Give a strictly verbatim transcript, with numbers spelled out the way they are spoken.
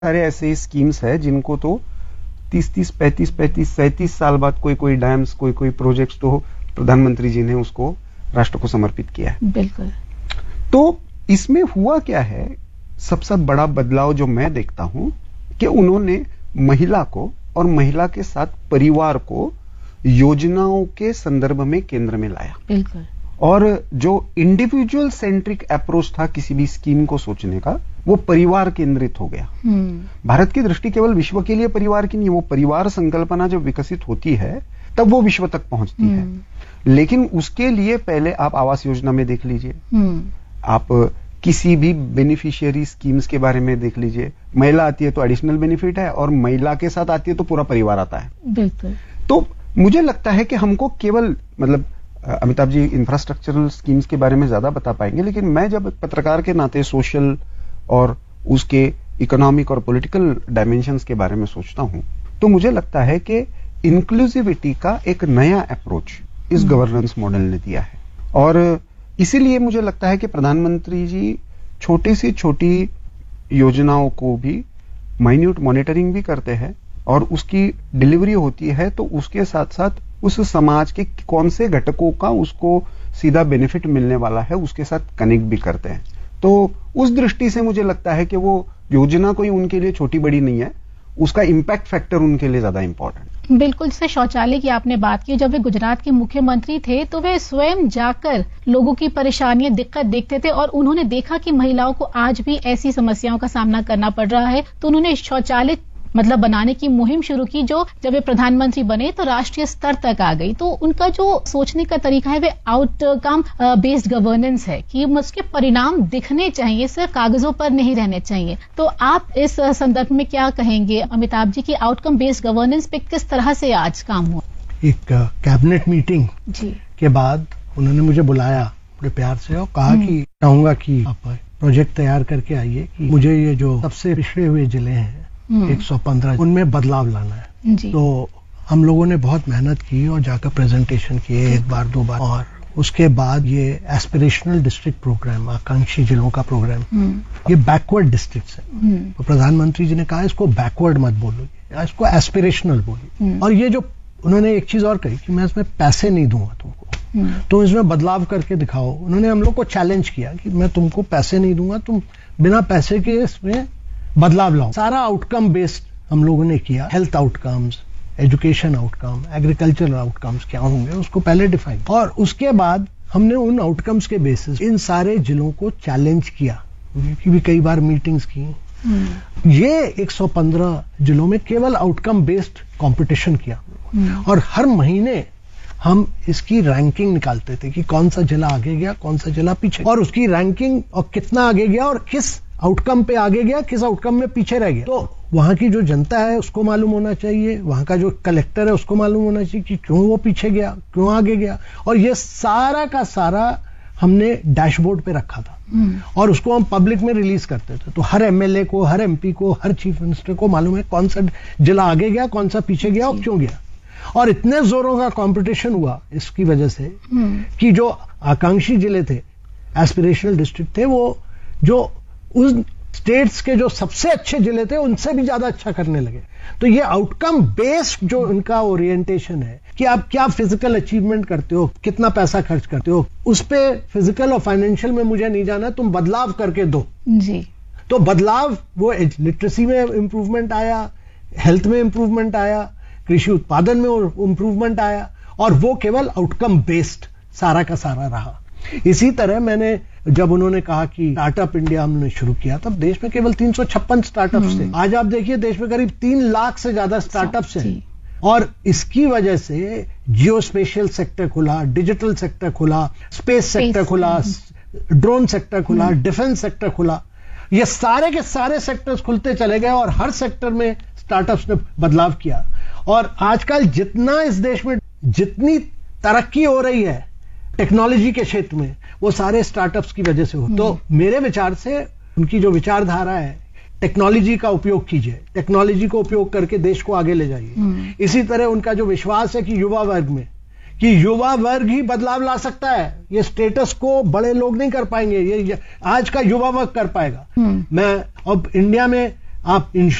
सारे ऐसे स्कीम्स है जिनको तो तीस तीस पैंतीस पैंतीस सैंतीस साल बाद कोई कोई डैम्स कोई कोई प्रोजेक्ट्स तो प्रधानमंत्री जी ने उसको राष्ट्र को समर्पित किया है। बिल्कुल। तो इसमें हुआ क्या है, सबसे बड़ा बदलाव जो मैं देखता हूं कि उन्होंने महिला को और महिला के साथ परिवार को योजनाओं के संदर्भ में केंद्र में लाया। बिल्कुल। और जो इंडिविजुअल सेंट्रिक अप्रोच था किसी भी स्कीम को सोचने का, वो परिवार केंद्रित हो गया। भारत की दृष्टि केवल विश्व के लिए परिवार की नहीं, वो परिवार संकल्पना जब विकसित होती है तब वो विश्व तक पहुंचती है। लेकिन उसके लिए पहले आप आवास योजना में देख लीजिए, आप किसी भी बेनिफिशियरी स्कीम्स के बारे में देख लीजिए, महिला आती है तो एडिशनल बेनिफिट है और महिला के साथ आती है तो पूरा परिवार आता है। बिल्कुल। तो मुझे लगता है कि हमको केवल मतलब अमिताभ जी इंफ्रास्ट्रक्चरल स्कीम्स के बारे में ज्यादा बता पाएंगे, लेकिन मैं जब पत्रकार के नाते सोशल और उसके इकोनॉमिक और पॉलिटिकल डायमेंशंस के बारे में सोचता हूं तो मुझे लगता है कि इंक्लूसिविटी का एक नया अप्रोच इस गवर्नेंस मॉडल ने दिया है। और इसीलिए मुझे लगता है कि प्रधानमंत्री जी छोटी से छोटी योजनाओं को भी माइन्यूट मॉनिटरिंग भी करते हैं और उसकी डिलीवरी होती है तो उसके साथ साथ उस समाज के कौन से घटकों का उसको सीधा बेनिफिट मिलने वाला है उसके साथ कनेक्ट भी करते हैं। तो उस दृष्टि से मुझे लगता है कि वो योजना कोई उनके लिए छोटी बड़ी नहीं है, उसका इंपैक्ट फैक्टर उनके लिए ज्यादा इंपॉर्टेंट। बिल्कुल। जैसे शौचालय की आपने बात की, जब वे गुजरात के मुख्यमंत्री थे तो वे स्वयं जाकर लोगों की परेशानियां दिक्कत देखते थे और उन्होंने देखा कि महिलाओं को आज भी ऐसी समस्याओं का सामना करना पड़ रहा है, तो उन्होंने शौचालय मतलब बनाने की मुहिम शुरू की, जो जब वे प्रधानमंत्री बने तो राष्ट्रीय स्तर तक आ गई। तो उनका जो सोचने का तरीका है वे आउटकम बेस्ड गवर्नेंस है कि उसके परिणाम दिखने चाहिए, सिर्फ कागजों पर नहीं रहने चाहिए। तो आप इस संदर्भ में क्या कहेंगे अमिताभ जी की आउटकम बेस्ड गवर्नेंस पे किस तरह से आज काम हुआ? एक कैबिनेट मीटिंग जी के बाद उन्होंने मुझे बुलाया बड़े प्यार से और कहा कि चाहूंगा कि आप प्रोजेक्ट तैयार करके आइए कि मुझे ये जो सबसे पिछड़े हुए जिले हैं एक सौ पंद्रह उनमें बदलाव लाना है। जी। तो हम लोगों ने बहुत मेहनत की और जाकर प्रेजेंटेशन किए एक बार दो बार, और उसके बाद ये एस्पिरेशनल डिस्ट्रिक्ट प्रोग्राम, आकांक्षी जिलों का प्रोग्राम, ये बैकवर्ड डिस्ट्रिक्ट है। तो प्रधानमंत्री जी ने कहा इसको बैकवर्ड मत बोलो, इसको एस्पिरेशनल बोलिए। और ये जो उन्होंने एक चीज और कही कि मैं इसमें पैसे नहीं दूंगा तुमको, तुम इसमें बदलाव करके दिखाओ। उन्होंने हम लोग को चैलेंज किया कि मैं तुमको पैसे नहीं दूंगा, तुम बिना पैसे के इसमें बदलाव लाओ। सारा आउटकम बेस्ड हम लोगों ने किया, health outcomes, education outcome, agricultural outcomes क्या होंगे उसको पहले डिफाइन, और उसके बाद हमने उन आउटकम्स के बेसिस इन सारे जिलों को चैलेंज किया, कि भी कई बार मीटिंग्स की। ये एक सौ पंद्रह जिलों में केवल आउटकम बेस्ड कंपटीशन किया और हर महीने हम इसकी रैंकिंग निकालते थे कि कौन सा जिला आगे गया, कौन सा जिला पीछे, और उसकी रैंकिंग और कितना आगे गया और किस आउटकम पे आगे गया, किस आउटकम में पीछे रह गया। तो वहां की जो जनता है उसको मालूम होना चाहिए, वहां का जो कलेक्टर है उसको मालूम होना चाहिए कि क्यों वो पीछे गया, क्यों आगे गया। और ये सारा का सारा हमने डैशबोर्ड पे रखा था और उसको हम पब्लिक में रिलीज करते थे। तो हर एमएलए को, हर एमपी को, हर चीफ मिनिस्टर को मालूम है कौन सा जिला आगे गया, कौन सा पीछे गया और क्यों गया। और इतने जोरों का कंपटीशन हुआ इसकी वजह से कि जो आकांक्षी जिले थे, एस्पिरेशनल डिस्ट्रिक्ट थे, वो जो उस स्टेट्स के जो सबसे अच्छे जिले थे उनसे भी ज्यादा अच्छा करने लगे। तो ये आउटकम बेस्ड जो उनका ओरिएंटेशन है कि आप क्या फिजिकल अचीवमेंट करते हो, कितना पैसा खर्च करते हो, उस पे फिजिकल और फाइनेंशियल में मुझे नहीं जाना, तुम बदलाव करके दो। जी। तो बदलाव, वो लिटरेसी में इंप्रूवमेंट आया, हेल्थ में इंप्रूवमेंट आया, कृषि उत्पादन में इंप्रूवमेंट आया, और वो केवल आउटकम बेस्ड सारा का सारा रहा। इसी तरह मैंने जब उन्होंने कहा कि स्टार्टअप इंडिया हमने शुरू किया, तब देश में केवल तीन सौ छप्पन स्टार्टअप्स थे। आज आप देखिए देश में करीब तीन लाख से ज्यादा स्टार्टअप्स हैं। और इसकी वजह से जियो स्पेशियल सेक्टर खुला, डिजिटल सेक्टर खुला, स्पेस सेक्टर खुला, ड्रोन सेक्टर खुला, डिफेंस सेक्टर खुला। ये सारे के सारे सेक्टर्स खुलते चले गए और हर सेक्टर में स्टार्टअप्स ने बदलाव किया। और आजकल जितना इस देश में जितनी तरक्की हो रही है टेक्नोलॉजी के क्षेत्र में, वो सारे स्टार्टअप्स की वजह से हो। तो मेरे विचार से उनकी जो विचारधारा है, टेक्नोलॉजी का उपयोग कीजिए, टेक्नोलॉजी को उपयोग करके देश को आगे ले जाइए। इसी तरह उनका जो विश्वास है कि युवा वर्ग में, कि युवा वर्ग ही बदलाव ला सकता है, ये स्टेटस को बड़े लोग नहीं कर पाएंगे, ये आज का युवा वर्ग कर पाएगा। मैं अब इंडिया में आप इन